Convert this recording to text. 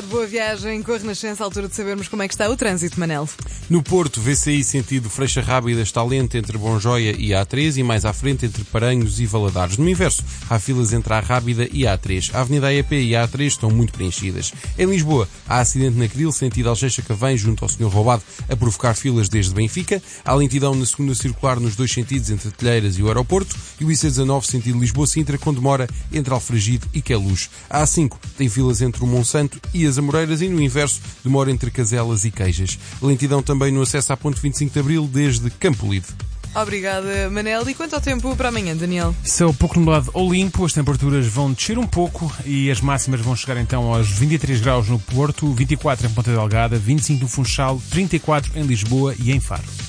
tarde, boa viagem com a Renascença, à altura de sabermos como é que está o trânsito, Manel. No Porto, VCI sentido Freixa Rábida está lento entre Bonjóia e A3 e mais à frente entre Paranhos e Valadares. No inverso, há filas entre a Rábida e a A3. A Avenida AEP e a A3 estão muito preenchidas. Em Lisboa, há acidente na Cril, sentido Algés-Sacavém, junto ao Senhor Roubado, a provocar filas desde Benfica. Há lentidão na segunda circular nos dois sentidos entre Telheiras e o aeroporto. E o IC19, sentido Lisboa-Sintra, com demora entre Alfragide e Queluz. A A5 tem filas entre o Monsanto e as Amoreiras e, no inverso, demora entre Caselas e Queijas. Lentidão também no acesso à ponte 25 de Abril, desde Campolide. Obrigada, Manel. E quanto ao tempo para amanhã, Daniel? Céu pouco nublado ou limpo, as temperaturas vão descer um pouco e as máximas vão chegar então aos 23 graus no Porto, 24 em Ponta Delgada, 25 no Funchal, 34 em Lisboa e em Faro.